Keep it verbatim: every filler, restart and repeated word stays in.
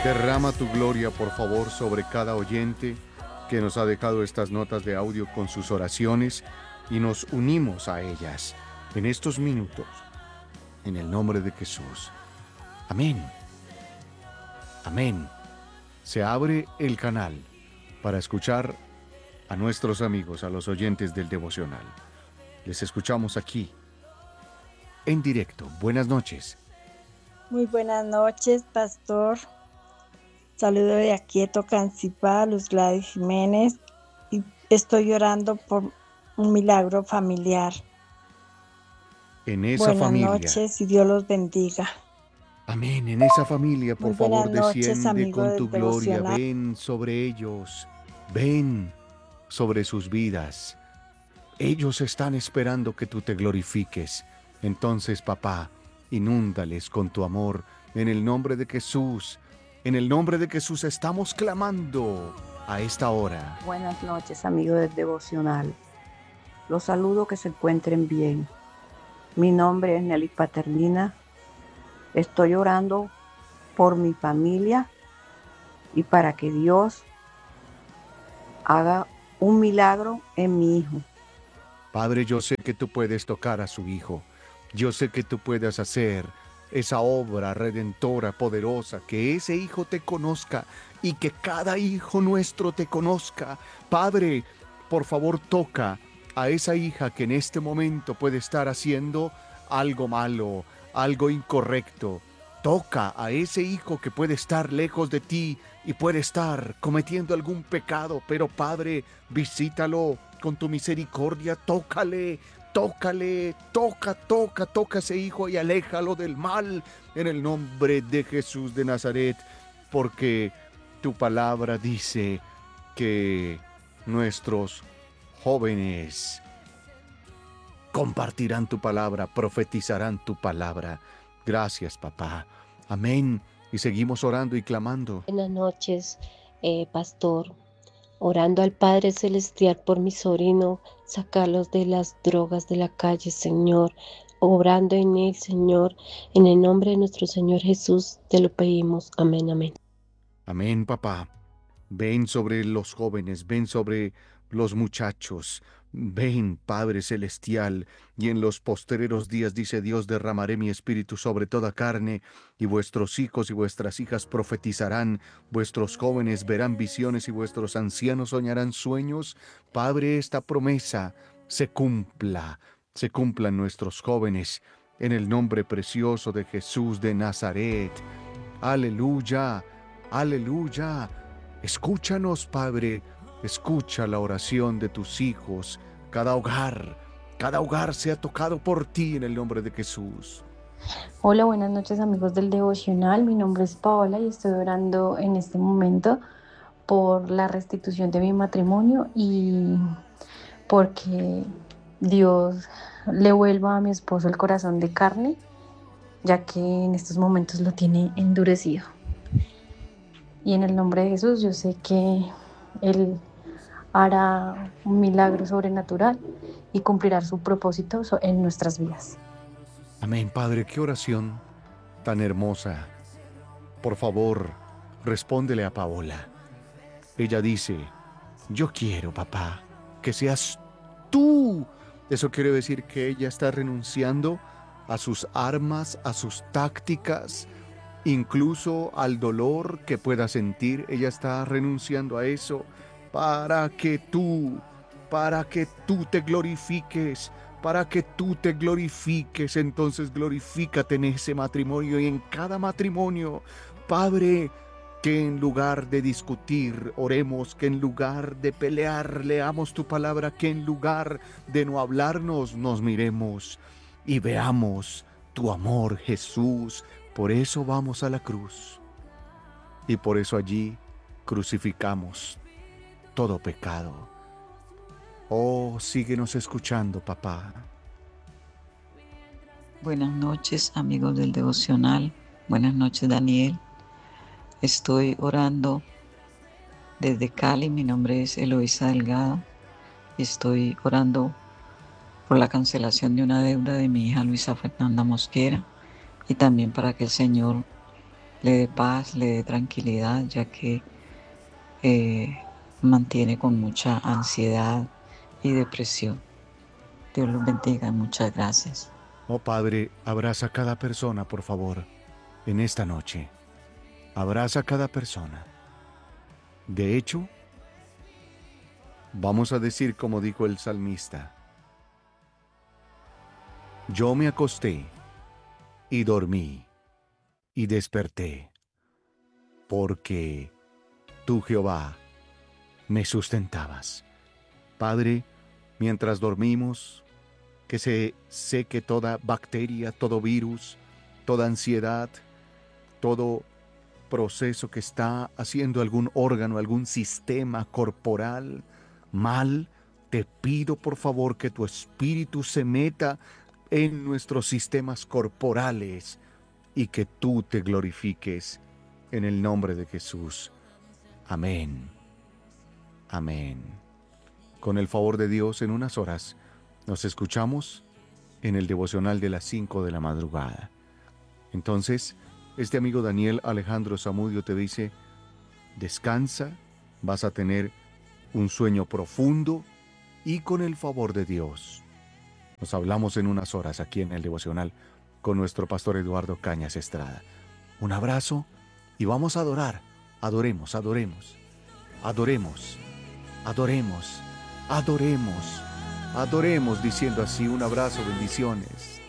Derrama tu gloria, por favor, sobre cada oyente que nos ha dejado estas notas de audio con sus oraciones y nos unimos a ellas en estos minutos, en el nombre de Jesús. Amén. Amén. Se abre el canal para escuchar a nuestros amigos, a los oyentes del devocional. Les escuchamos aquí, en directo. Buenas noches. Muy buenas noches, pastor. Saludo de aquí de Tocancipá, Luz Gladys Jiménez, y estoy orando por un milagro familiar. En esa Buenas familia. noches y Dios los bendiga. Amén. En esa familia, por Muy favor, buenas noches, desciende amigo con tu del gloria. devocional. Ven sobre ellos. Ven sobre sus vidas. Ellos están esperando que tú te glorifiques. Entonces, papá, inúndales con tu amor. En el nombre de Jesús. En el nombre de Jesús estamos clamando a esta hora. Buenas noches, amigos del devocional. Los saludo, que se encuentren bien. Mi nombre es Nelly Paternina. Estoy orando por mi familia y para que Dios haga un milagro en mi hijo. Padre, yo sé que tú puedes tocar a su hijo. Yo sé que tú puedes hacer esa obra redentora, poderosa, que ese hijo te conozca y que cada hijo nuestro te conozca. Padre, por favor, toca a esa hija que en este momento puede estar haciendo algo malo, algo incorrecto. Toca a ese hijo que puede estar lejos de ti y puede estar cometiendo algún pecado, pero Padre, visítalo con tu misericordia, tócale, tócale, toca, toca, toca a ese hijo y aléjalo del mal en el nombre de Jesús de Nazaret, porque tu palabra dice que nuestros jóvenes compartirán tu palabra, profetizarán tu palabra. Gracias, papá. Amén. Y seguimos orando y clamando. Buenas noches, eh, pastor. Orando al Padre Celestial por mi sobrino, sacarlos de las drogas de la calle, Señor. Obrando en él, Señor. En el nombre de nuestro Señor Jesús te lo pedimos. Amén, amén. Amén, papá. Ven sobre los jóvenes, ven sobre los muchachos. Ven, Padre Celestial, y en los postreros días, dice Dios, derramaré mi espíritu sobre toda carne, y vuestros hijos y vuestras hijas profetizarán, vuestros jóvenes verán visiones y vuestros ancianos soñarán sueños. Padre, esta promesa se cumpla, se cumplan nuestros jóvenes, en el nombre precioso de Jesús de Nazaret. Aleluya, aleluya. Escúchanos, Padre, escucha la oración de tus hijos. Cada hogar, cada hogar sea tocado por ti en el nombre de Jesús. Hola, buenas noches, amigos del devocional. Mi nombre es Paola y estoy orando en este momento por la restitución de mi matrimonio y porque Dios le vuelva a mi esposo el corazón de carne, ya que en estos momentos lo tiene endurecido. Y en el nombre de Jesús yo sé que Él hará un milagro sobrenatural y cumplirá su propósito en nuestras vidas. Amén, Padre, qué oración tan hermosa. Por favor, respóndele a Paola. Ella dice, yo quiero, papá, que seas tú. Eso quiere decir que ella está renunciando a sus armas, a sus tácticas, incluso al dolor que pueda sentir. Ella está renunciando a eso para que tú, para que tú te glorifiques, para que tú te glorifiques. Entonces glorifícate en ese matrimonio y en cada matrimonio. Padre, que en lugar de discutir, oremos, que en lugar de pelear, leamos tu palabra, que en lugar de no hablarnos, nos miremos y veamos tu amor, Jesús. Por eso vamos a la cruz y por eso allí crucificamos todo pecado. Oh, síguenos escuchando, papá. Buenas noches, amigos del devocional. Buenas noches, Daniel. Estoy orando desde Cali. Mi nombre es Eloisa Delgado. Estoy orando por la cancelación de una deuda de mi hija Luisa Fernanda Mosquera y también para que el Señor le dé paz, le dé tranquilidad, ya que eh, mantiene con mucha ansiedad y depresión. Dios los bendiga y muchas gracias. Oh Padre, abraza a cada persona, por favor, en esta noche. Abraza a cada persona. De hecho, vamos a decir como dijo el salmista: yo me acosté y dormí y desperté, porque tú, Jehová, me sustentabas. Padre, mientras dormimos, que se seque toda bacteria, todo virus, toda ansiedad, todo proceso que está haciendo algún órgano, algún sistema corporal mal. Te pido por favor que tu espíritu se meta en nuestros sistemas corporales y que tú te glorifiques en el nombre de Jesús. Amén. Amén. Con el favor de Dios, en unas horas nos escuchamos en el devocional de las cinco de la madrugada. Entonces, este amigo Daniel Alejandro Zamudio te dice: descansa, vas a tener un sueño profundo y con el favor de Dios. Nos hablamos en unas horas aquí en el devocional con nuestro pastor Eduardo Cañas Estrada. Un abrazo y vamos a adorar. Adoremos, adoremos, adoremos, adoremos, adoremos, adoremos, diciendo así: un abrazo, bendiciones.